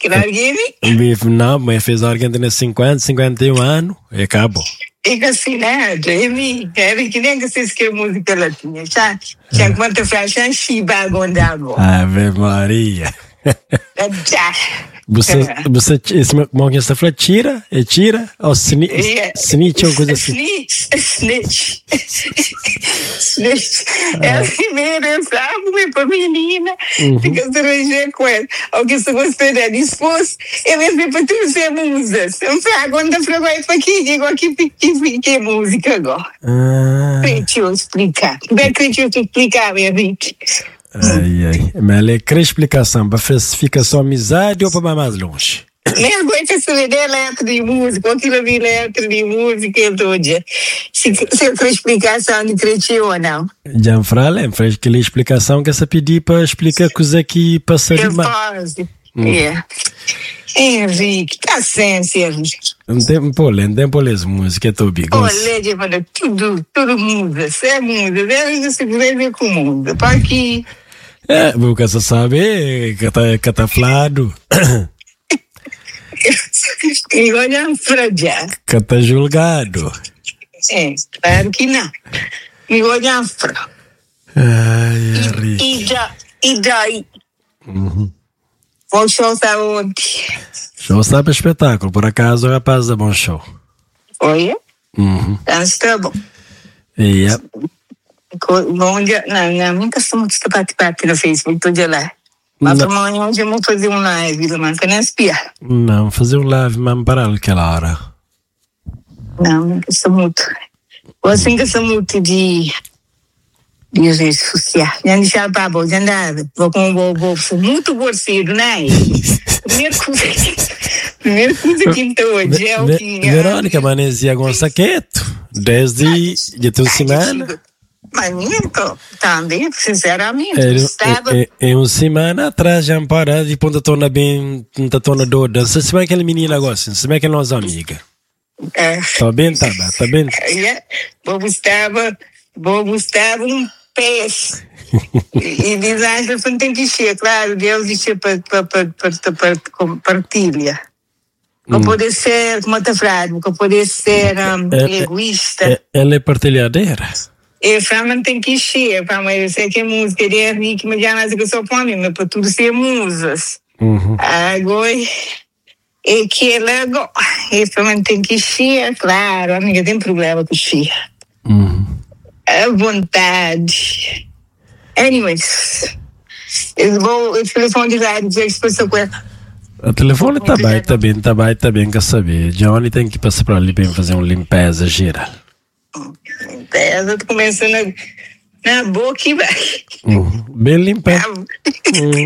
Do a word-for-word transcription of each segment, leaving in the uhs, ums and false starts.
Claro que é. Não, mas fez a hora que entra nos cinquenta, cinquenta e um anos e acabou. É que assim, né? É mim. É que nem que vocês querem música latina. Já, já quando faz Shiba Gondago. Ave Maria. Já. Você, você, esse como que você fala, tira? É tira? Ou snitch? Snitch é uma coisa assim? Snitch. Snitch. Snitch. É a primeira, sabe? Para menina. Fica se reger com ela. Ou que se você der disposto, ele vai para tu ser musa. Não sabe quando eu vai para aqui, digo aqui que é música agora. Deixa eu explicar. Como é que eu te explicar, minha vida? Ai, ai. Mas ela quer explicação, fica só amizade ou para mais longe? Nem aguenta se ler letra de música, aquilo ali letra de música e tudo. Se se for explicação de cretino ou não. Já falei, faz aquela explicação que essa pedir para explicar coisa que passa de mais. É. Henrique, tá senso, Henrique. Não tem polê, não tem polês música, é teu bico. Olha, de falar, tudo, tudo muda, você é muda, deve se ver com o mundo, para aqui. É, porque você sabe que tá, que tá falado. E olha para já. Que tá julgado. É, claro que não. E olha para. Ai, Henrique. E, e, já, e daí? Uhum. Bom show está ontem. Show está para espetáculo, por acaso, rapaz, é bom show. Olha? Uhum. Está bom. Yeah. Bom dia, não, não, nunca sou muito bate-bate no Facebook, todo dia lá. Mas para amanhã hoje eu vou fazer um live, mas não é espiar. Não, fazer um live mesmo para aquela hora. Não, nunca sou muito. Eu assim que sou muito de de redes sociais. Já deixar para a já andava. Vou com o bobo, sou muito gorceiro, não é? Primeira coisa primeira coisa que estou hoje é o que... Verônica, manesia agora saqueto. Desde de tua semana. Mas minto, também, sinceramente, é, estava... É, é, é uma semana atrás já parado e ponta tona bem, ponta tona doida. Se bem aquela menina gosta, se bem que é nossa amiga. É. Tá bem, tá bem, tá bem. É, Bobo estava, Bobo estava um peixe. E, e diz, ah, não tem que encher, claro, Deus encher para partilha. Não hum. pode ser, como está falando, não pode ser um, é, egoísta. É, ela é partilhadeira. E a tem que encher, mas eu sei que é música, ele é rico, mas já não sei que eu sou para mim, mas para tudo ser musas. Uhum. Agora, é que ela agora, e tem que encher, claro, a amiga tem problema com encher. Uhum. A vontade. Anyways, eu vou, o telefone de rádio, dizer que passou com ela. O telefone tá bem, tá bem, tá bem, tá bem, quer saber. Johnny tem que passar para ali para fazer uma limpeza geral. Limpeza, tô começando a, na boca e vai. Uhum. Bem limpeza. Uhum.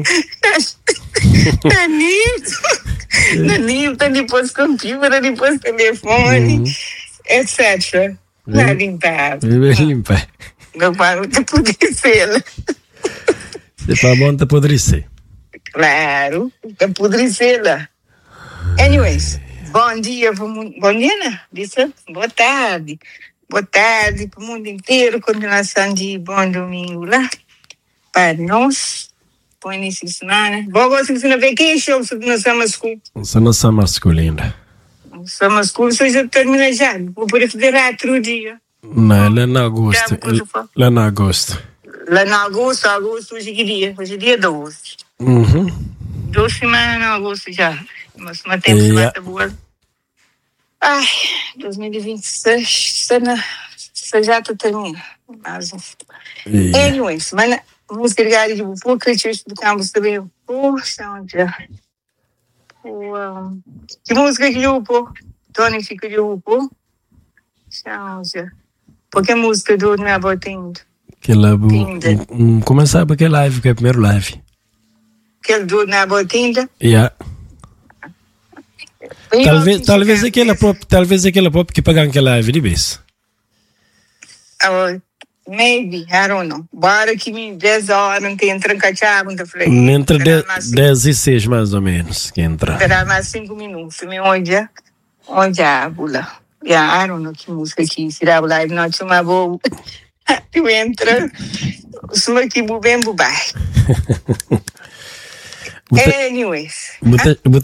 Tá limpo, tá limpo, tá depois computador, tá depois telefone, uhum. etcétera. Tá limpado. Bem limpa. Meu pai tá apodrecendo. Se for bom, tá apodrecer. Claro, tá apodrecendo. Anyways, bom dia, bom dia, né? Disse, boa tarde. Boa tarde para o mundo inteiro. Continuação de bom domingo lá para nós. Bom início de semana. Vou gostar de uma vacation ou na summer school? Na summer school ainda. Summer school só já termina já. Vou poder fazer outro dia. Não, lá em agosto. Lá em agosto. Lá em agosto, agosto, hoje que dia? Hoje é dia doze. Uhum. Duas semanas em agosto já. Mas uma tempo yeah. Semana boa. Ai, dois mil e vinte e seis, você já está terminando. Mas, yeah. Anyways, mas vamos ligar de um pouco, que eu explicamos também um pouco, que música que eu vou, Tony fica de um pouco, porque a música do Não é Botendo. Que lá, começar para que live, que é o primeiro live. Que do Não é Botendo? Yeah. Talvez, talvez aquela própria, talvez aquela própria que pagam aquela live de vez. Uh, maybe, I don't know. Bora que me dez horas não tem trancachado, não falei. Entre dez e seis mais ou menos que entra. Terá mais cinco minutos. Me onde, onde a bula. Yeah, I don't know que música que será live não tinha uma boa. Tu entra, suma aqui bem bubai. Anyways. But